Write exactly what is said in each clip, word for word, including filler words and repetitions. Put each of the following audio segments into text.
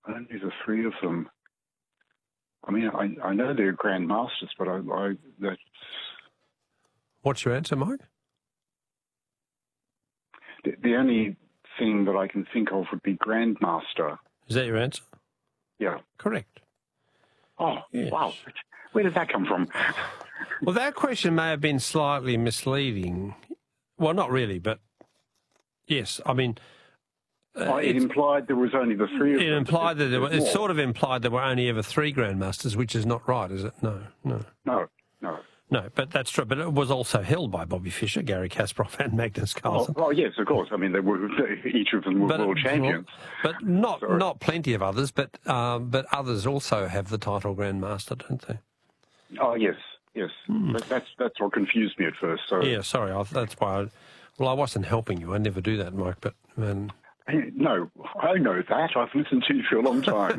only the three of them. I mean, I, I know they're grandmasters, but I, I that's... What's your answer, Mike? The, the only thing that I can think of would be grandmaster. Is that your answer? Yeah. Correct. Oh, yes. Wow. Where did that come from? Well, that question may have been slightly misleading. Well, not really, but yes. I mean... Uh, oh, it implied there was only the three of it them. Implied that there were, it more. sort of implied there were only ever three grandmasters, which is not right, is it? No, no. No, no. No, but that's true. But it was also held by Bobby Fischer, Gary Kasparov and Magnus Carlsen. Oh, oh yes, of course. I mean, they were each of them were but, world champions. But not so. not plenty of others, but um, but others also have the title grandmaster, don't they? Oh, yes, yes. Hmm. That, that's that's what confused me at first. So yeah, sorry. I, that's why. I, well, I wasn't helping you. I never do that, Mike. But um, no, I know that. I've listened to you for a long time.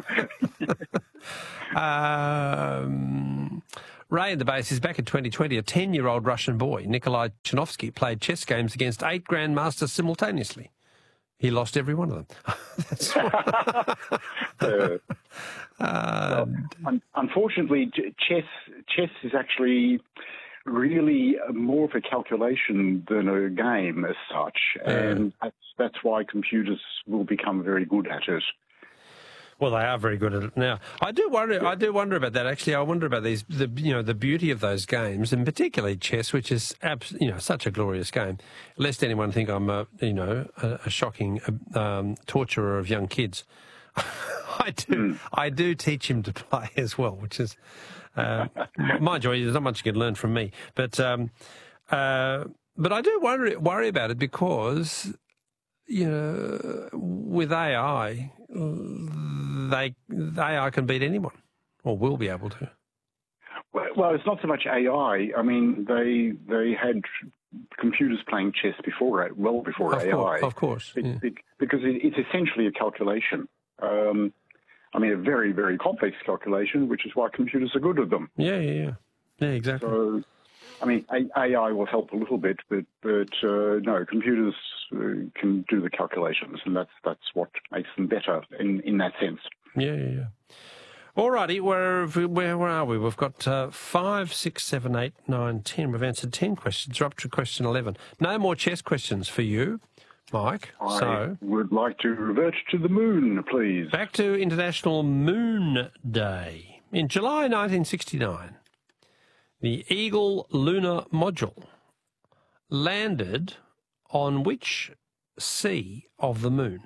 um, Ray in the base is back in twenty twenty. A ten-year-old Russian boy, Nikolai Chanovsky, played chess games against eight grandmasters simultaneously. He lost every one of them. That's uh, uh, well, un- unfortunately, chess chess is actually really more of a calculation than a game as such, and uh, that's that's why computers will become very good at it. Well, they are very good at it now. I do wonder. I do wonder about that. Actually, I wonder about these. The you know the beauty of those games, and particularly chess, which is abs, you know such a glorious game. Lest anyone think I'm a you know a, a shocking um, torturer of young kids. I do. Mm. I do teach him to play as well, which is uh, mind you, there's not much you can learn from me. But um, uh, but I do worry worry about it because you know with A I. They, A I can beat anyone, or will be able to. Well, well, it's not so much A I. I mean, they they had computers playing chess before, well before of A I. Course, of course, it, yeah. it, because it, it's essentially a calculation. Um, I mean, a very, very complex calculation, which is why computers are good at them. Yeah, yeah, yeah, yeah, exactly. So, I mean, A I will help a little bit, but but uh, no, computers uh, can do the calculations, and that's that's what makes them better in, in that sense. Yeah, yeah, yeah. All righty, where, where where are we? We've got uh, five, six, seven, eight, nine, ten. We've answered ten questions. We're up to question eleven. No more chess questions for you, Mike. I so would like to revert to the moon, please. Back to International Moon Day in July nineteen sixty-nine. The Eagle lunar module landed on which sea of the moon?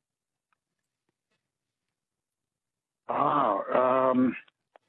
Ah, um,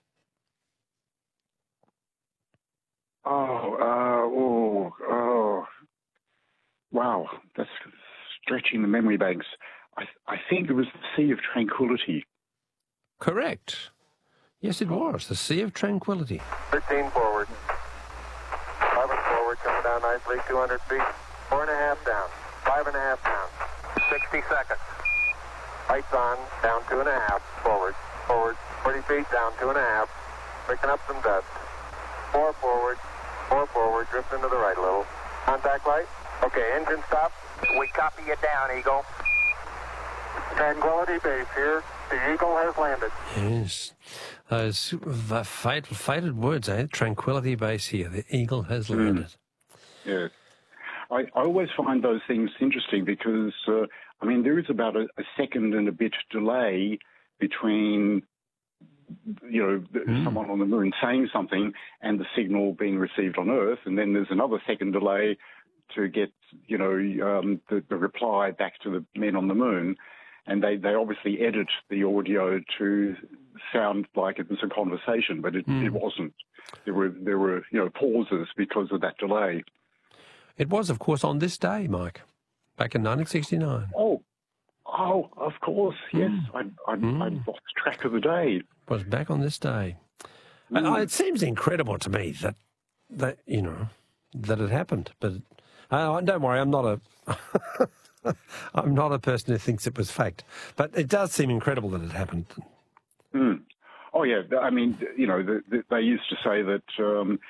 oh, uh, oh, oh, wow, that's stretching the memory banks. I, I think it was the Sea of Tranquility. Correct. Yes, it was. The Sea of Tranquility. thirteen forward. eleven forward, coming down nicely, two hundred feet. Four and a half down. Five and a half down. sixty seconds. Lights on, down two and a half. Forward, forward. forty feet, down two and a half. Picking up some dust. Four forward, four forward, drift into the right a little. Contact light. Okay, engine stop. We copy you down, Eagle. Tranquility Base here. The Eagle has landed. Yes. Those the fatal, fated words, eh? Tranquility Base here. The Eagle has landed. Mm. Yes. I, I always find those things interesting because, uh, I mean, there is about a, a second and a bit delay between, you know, mm. someone on the moon saying something and the signal being received on Earth, and then there's another second delay to get, you know, um, the, the reply back to the men on the moon. And they, they obviously edit the audio to sound like it was a conversation, but it, mm. it wasn't. There were, there were, you know, pauses because of that delay. It was, of course, on this day, Mike, back in nineteen sixty-nine. Oh, oh, of course, yes. Mm. I, I, mm. I lost track of the day. It was back on this day. Mm. And, uh, it seems incredible to me that, that you know, that it happened. But uh, don't worry, I'm not a... I'm not a person who thinks it was fact, but it does seem incredible that it happened. Mm. Oh, yeah. I mean, you know, the, the, they used to say that um,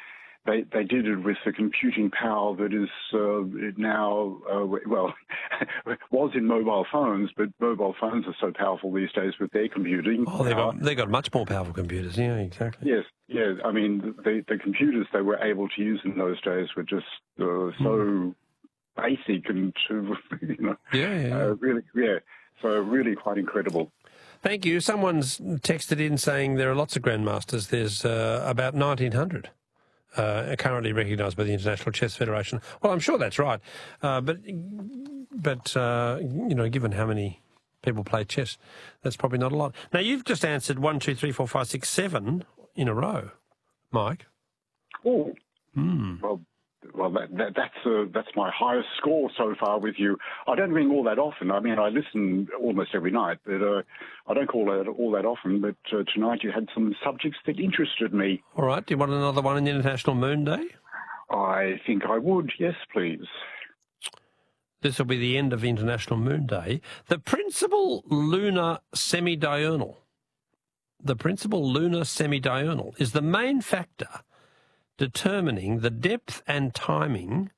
they they did it with the computing power that is uh, now uh, well was in mobile phones, but mobile phones are so powerful these days with their computing. Oh, they power. got they got much more powerful computers. Yeah, exactly. Yes, yeah. I mean, the the computers they were able to use in those days were just uh, so mm. basic and you know, yeah, yeah, yeah. Uh, really, yeah. So really quite incredible. Thank you. Someone's texted in saying there are lots of grandmasters. There's uh, about nineteen hundred uh, currently recognised by the International Chess Federation. Well, I'm sure that's right, uh, but but uh, you know, given how many people play chess, that's probably not a lot. Now you've just answered one, two, three, four, five, six, seven in a row, Mike. Oh, mm. well. Well, that, that, that's uh, that's my highest score so far with you. I don't ring all that often. I mean, I listen almost every night, but uh, I don't call that all that often. But uh, tonight you had some subjects that interested me. All right. Do you want another one in the International Moon Day? I think I would. Yes, please. This will be the end of International Moon Day. The principal lunar semi-diurnal, the principal lunar semi-diurnal is the main factor determining the depth and timing